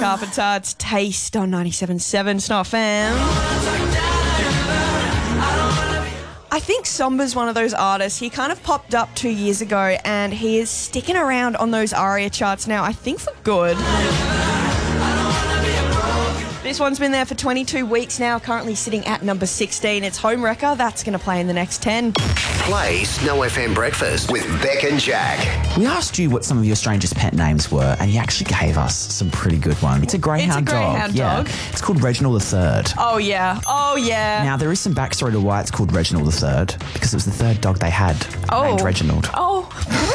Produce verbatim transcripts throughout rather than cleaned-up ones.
Carpenter. It's Taste on ninety-seven point seven Snow F M. I think Somba's one of those artists. He kind of popped up two years ago and he is sticking around on those ARIA charts now, I think for good. This one's been there for twenty-two weeks now, currently sitting at number sixteen. It's Home Wrecker. That's going to play in the next ten. Play Snow F M Breakfast with Beck and Jack. We asked you what some of your strangest pet names were, and you actually gave us some pretty good ones. It's a greyhound It's a greyhound dog. dog. Yeah. It's called Reginald the Third. Oh, yeah. Oh, yeah. Now, there is some backstory to why it's called Reginald the Third, because it was the third dog they had, Oh. named Reginald. Oh.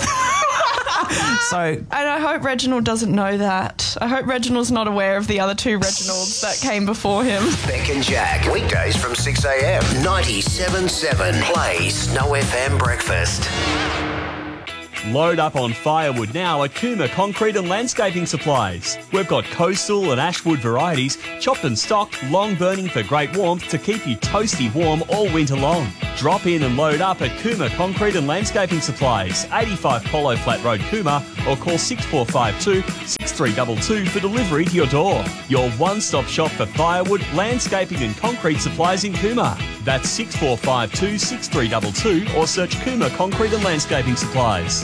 So, And I hope Reginald doesn't know that. I hope Reginald's not aware of the other two Reginalds that came before him. Beck and Jack, weekdays from six a.m. ninety-seven point seven. Play Snow F M Breakfast. Load up on firewood now at Kuma Concrete and Landscaping Supplies. We've got coastal and ashwood varieties, chopped and stocked, long burning for great warmth to keep you toasty warm all winter long. Drop in and load up at Kuma Concrete and Landscaping Supplies, eighty-five Polo Flat Road, Kuma, or call six four five two, six three two two for delivery to your door. Your one-stop shop for firewood, landscaping and concrete supplies in Kuma. That's six four five two, six three two two or search Kuma Concrete and Landscaping Supplies.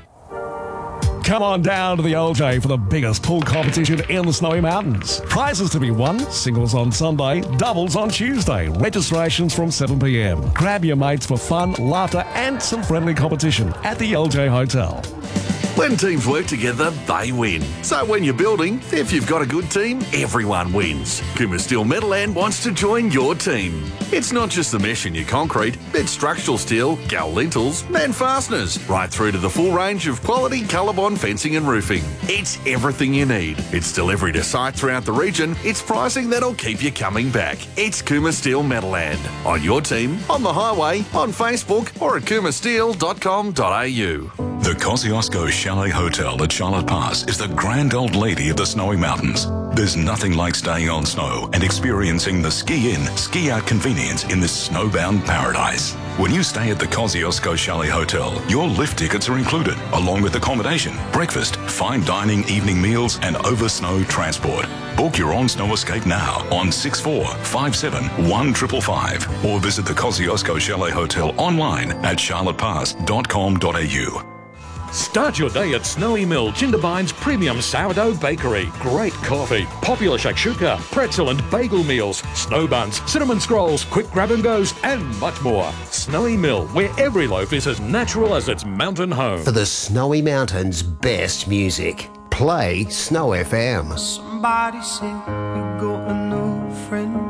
Come on down to the L J for the biggest pool competition in the Snowy Mountains. Prizes to be won, singles on Sunday, doubles on Tuesday. Registrations from seven p.m. Grab your mates for fun, laughter and some friendly competition at the L J Hotel. When teams work together, they win. So when you're building, if you've got a good team, everyone wins. Kuma Steel Meadowland wants to join your team. It's not just the mesh in your concrete, it's structural steel, gal lintels and fasteners, right through to the full range of quality ColourBond fencing and roofing. It's everything you need. It's delivery to site throughout the region. It's pricing that'll keep you coming back. It's Kuma Steel Meadowland. On your team, on the highway, on Facebook or at kuma steel dot com dot a u. The Kosciuszko Chalet Hotel at Charlotte Pass is the grand old lady of the Snowy Mountains. There's nothing like staying on snow and experiencing the ski-in, ski-out convenience in this snowbound paradise. When you stay at the Kosciuszko Chalet Hotel, your lift tickets are included, along with accommodation, breakfast, fine dining, evening meals, and over-snow transport. Book your own snow escape now on six four five seven one five five five or visit the Kosciuszko Chalet Hotel online at charlotte pass dot com dot a u. Start your day at Snowy Mill, Jindabyne's premium sourdough bakery. Great coffee, popular shakshuka, pretzel and bagel meals, snow buns, cinnamon scrolls, quick grab and goes, and much more. Snowy Mill, where every loaf is as natural as its mountain home. For the Snowy Mountains' best music, play Snow F M. Somebody say you got a new friend.